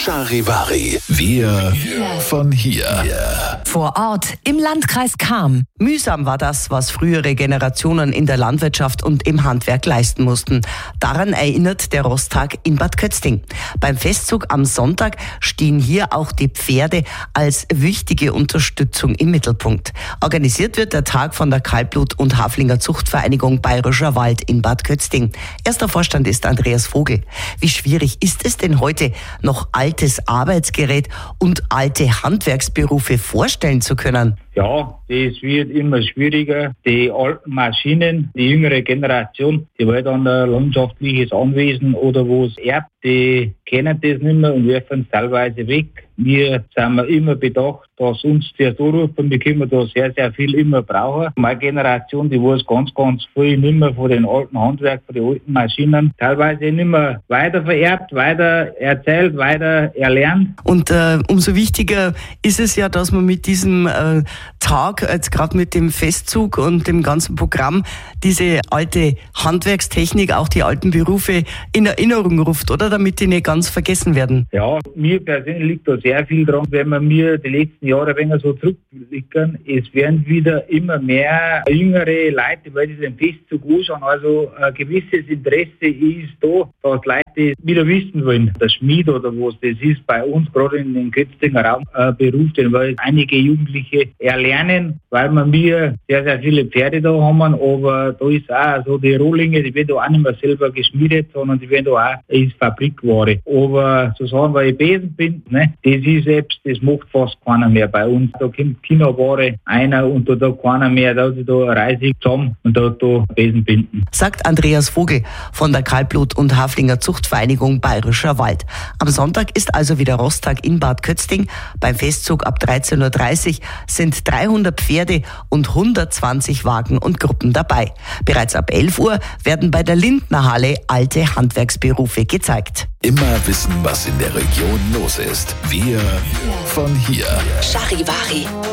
Charivari. Wir von hier. Vor Ort im Landkreis Cham. Mühsam war das, was frühere Generationen in der Landwirtschaft und im Handwerk leisten mussten. Daran erinnert der Rosttag in Bad Kötzting. Beim Festzug am Sonntag stehen hier auch die Pferde als wichtige Unterstützung im Mittelpunkt. Organisiert wird der Tag von der Kaltblut- und Haflinger Zuchtvereinigung Bayerischer Wald in Bad Kötzting. Erster Vorstand ist Andreas Vogel. Wie schwierig ist es denn heute, noch altes Arbeitsgerät und alte Handwerksberufe vorstellen zu können? Ja, das wird immer schwieriger. Die alten Maschinen, die jüngere Generation, die will dann ein landschaftliches Anwesen oder wo es erbt, die kennen das nicht mehr und werfen es teilweise weg. Wir sind immer bedacht, dass uns der zurufen, wir können da sehr, sehr viel immer brauchen. Meine Generation, die weiß ganz viel nicht mehr von den alten Handwerk, von den alten Maschinen. Teilweise nicht mehr weiter vererbt, weiter erzählt, weiter erlernt. Und umso wichtiger ist es ja, dass man mit diesem Tag, jetzt gerade mit dem Festzug und dem ganzen Programm, diese alte Handwerkstechnik, auch die alten Berufe in Erinnerung ruft, oder? Damit die nicht ganz vergessen werden. Ja, mir persönlich liegt da sehr viel dran, wenn wir mir die letzten Jahre ein wenig so zurückblicken. Es werden wieder immer mehr jüngere Leute, weil sie den Festzug anschauen. Also ein gewisses Interesse ist da, dass Leute wieder wissen wollen. Der Schmied oder was das ist bei uns, gerade in den Kötztinger Raum, Beruf, den weil einige Jugendliche erlernen, weil wir sehr, sehr viele Pferde da haben, aber da ist auch so die Rohlinge, die werden da auch nicht mehr selber geschmiedet, sondern die werden da auch als Fabrikware. Aber so sagen wir, Besenbinden, ne, das ist selbst, das macht fast keiner mehr bei uns. Da kommt Kinderware einer und da keiner mehr, da hat sich da eine Reise zusammen und da Besenbinden. Sagt Andreas Vogel von der Kaltblut- und Haflinger Zuchtvereinigung Bayerischer Wald. Am Sonntag ist also wieder Rosttag in Bad Kötzting. Beim Festzug ab 13.30 Uhr sind 300 Pferde und 120 Wagen und Gruppen dabei. Bereits ab 11 Uhr werden bei der Lindner Halle alte Handwerksberufe gezeigt. Immer wissen, was in der Region los ist. Wir von hier. Charivari.